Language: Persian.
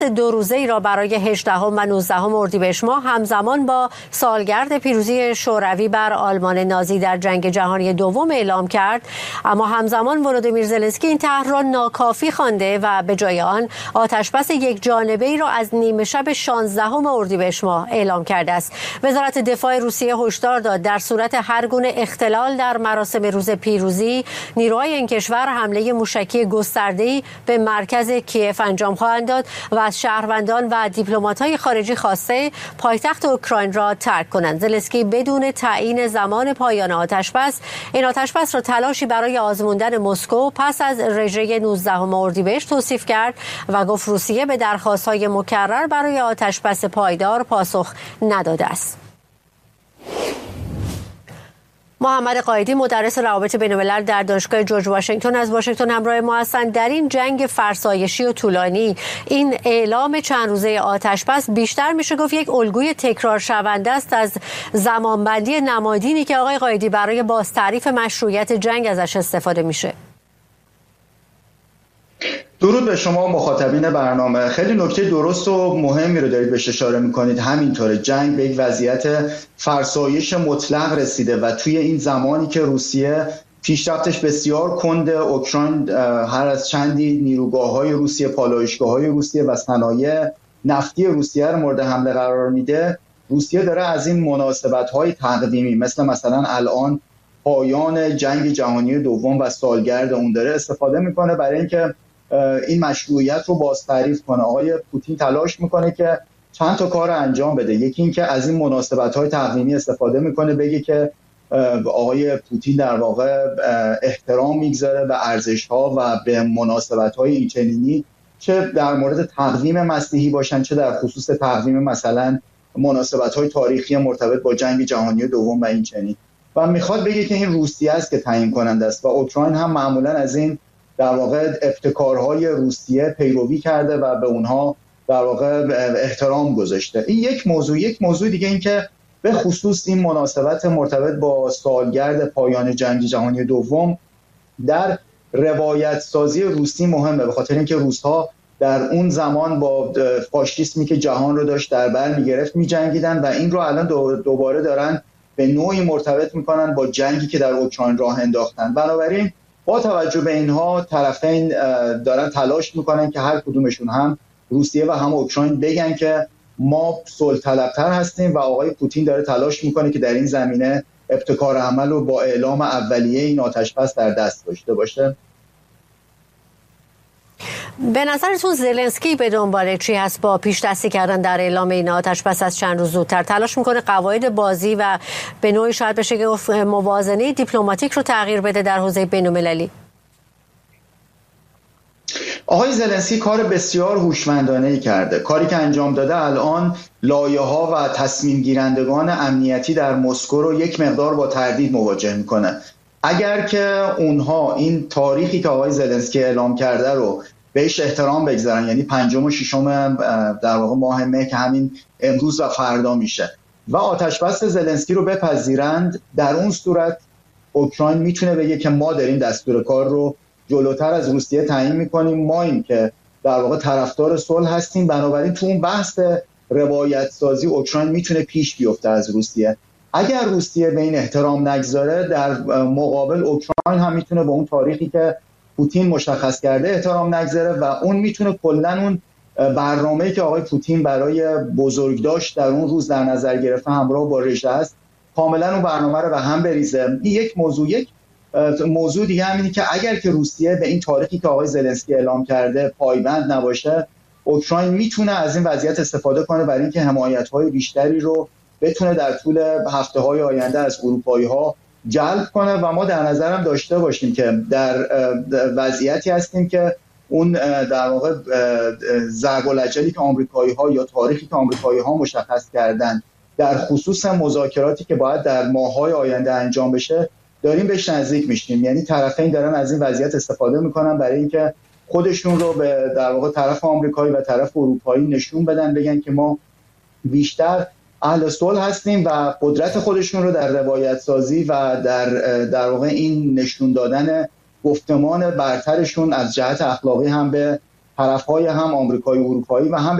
دو روزه‌ای را برای 18 و 19 اردیبهشت ماه همزمان با سالگرد پیروزی شوروی بر آلمان نازی در جنگ جهانی دوم اعلام کرد، اما همزمان ولودیمیر زلنسکی این طرح را ناکافی خوانده و به جای آن آتشبس یک جانبه‌ای را از نیمه شب 16 اردیبهشت ماه اعلام کرده است. وزارت دفاع روسیه هشدار داد در صورت هر گونه اختلال در مراسم روز پیروزی، نیروهای این کشور حمله موشکی گسترده‌ای به مرکز کیف انجام خواهند داد و از شهروندان و دیپلمات‌های خارجی خواسته پایتخت اوکراین را ترک کنند. زلنسکی بدون تعیین زمان پایان آتشبس این آتشبس را تلاشی برای آزموندن مسکو پس از رژه 19 اردیبهشت توصیف کرد و گفت روسیه به درخواست‌های مکرر برای آتشبس پایدار پاسخ نداده است. محمد قائدی مدرس روابط بین‌الملل در دانشگاه جورج واشنگتن از واشنگتن همراه ما هستند. در این جنگ فرسایشی و طولانی این اعلام چند روزه آتشبس بیشتر میشه گفت یک الگوی تکرار شونده است از زمانبندی نمادینی که آقای قائدی برای بازتعریف مشروعیت جنگ ازش استفاده میشه. درود به شما مخاطبین برنامه. خیلی نکته درست و مهمی رو دارید بهش اشاره میکنید. همینطوره، جنگ به یک وضعیت فرسایش مطلق رسیده و توی این زمانی که روسیه پیشرفتش بسیار کنده، اوکراین هر از چندی نیروگاه‌های روسیه، پالایشگاه‌های روسیه و صنایع نفتی روسیه رو مورد حمله قرار میده، روسیه داره از این مناسبت‌های تقویمی مثلا الان پایان جنگ جهانی دوم و سالگرد اون داره استفاده میکنه برای اینکه این مشروعیت رو باز تعریف کنه. آقای پوتین تلاش میکنه که چند تا کار انجام بده. یکی این که از این مناسبت‌های تقویمی استفاده میکنه، بگه که آقای پوتین در واقع احترام میگذاره به ارزش‌ها و به مناسبت‌های اینچنینی، چه در مورد تقویم مسیحی باشن، چه در خصوص تقویم مثلا مناسبت‌های تاریخی مرتبط با جنگ جهانی دوم و اینچنین. و میخواد بگه که این روسیه است که تعیین کننده است و اوکراین هم معمولا از این در واقع ابتکارهای روسیه پیروی کرده و به اونها در واقع احترام گذاشته. این یک موضوع دیگه این که به خصوص این مناسبت مرتبط با سالگرد پایان جنگ جهانی دوم در روایت سازی روسی مهمه، به خاطر اینکه روس‌ها در اون زمان با فاشیسمی که جهان رو داشت در بر می‌گرفت می‌جنگیدن و این رو الان دوباره دارن به نوعی مرتبط می‌کنن با جنگی که در اوکراین راه انداختن. بنابراین با توجه به اینها طرفین دارن تلاش میکنن که هر کدومشون، هم روسیه و هم اوکراین، بگن که ما صلح طلبتر هستیم و آقای پوتین داره تلاش میکنه که در این زمینه ابتکار عمل رو با اعلام اولیه این آتشبس در دست داشته باشه. به نظرتون زلنسکی به دنبال چی هست با پیش دستی کردن در اعلام این آتشبس از چند روز زودتر؟ تلاش میکنه قواعد بازی و به نوعی شاید بشه که موازنه دیپلماتیک رو تغییر بده در حوزه بین‌المللی؟ آقای زلنسکی کار بسیار هوشمندانه‌ای کرده. کاری که انجام داده الان لایه‌ها و تصمیم گیرندگان امنیتی در مسکو رو یک مقدار با تردید مواجه میکنه. اگر که اونها این تاریخی که آقای زلنسکی اعلام کرده رو بهش احترام بگذارن، یعنی 5 و 6 در واقع ماه مه که همین امروز و فردا میشه، و آتشبس زلنسکی رو بپذیرند، در اون صورت اوکراین میتونه بگه که ما داریم دستور کار رو جلوتر از روسیه تعیین میکنیم، ما این که در واقع طرفدار صلح هستیم، بنابراین تو اون بحث روایت سازی اوکراین میتونه پیش بیفته از روسیه. اگر روسیه به این احترام نگذاره، در مقابل اوکراین هم میتونه به اون تاریخی که پوتین مشخص کرده احترام نگذاره و اون میتونه کلا اون برنامه‌ای که آقای پوتین برای بزرگداشت در اون روز در نظر گرفته همراه با رژه است، کاملا اون برنامه رو به هم بریزه. این یک موضوع دیگه همینه که اگر که روسیه به این تاریخی که آقای زلنسکی اعلام کرده پایبند نباشه، اوکراین میتونه از این وضعیت استفاده کنه برای اینکه حمایت‌های بیشتری رو بتونه در طول هفته‌های آینده از اروپایی‌ها جلب کنه و ما در نظرم داشته باشیم که در وضعیتی هستیم که اون در واقع ضرب الاجلی که آمریکایی‌ها یا تاریخی که آمریکایی‌ها مشخص کردن در خصوص مذاکراتی که باید در ماه‌های آینده انجام بشه داریم بهش نزدیک میشیم. یعنی طرفین دارن از این وضعیت استفاده میکنن برای اینکه خودشون رو به در واقع طرف آمریکایی و طرف اروپایی نشون بدن، بگن که ما بیشتر اهل صلح هستیم و قدرت خودشون رو در روایت سازی و در واقع این نشون دادن گفتمان برترشون از جهت اخلاقی هم به طرف‌های هم آمریکایی و اروپایی و هم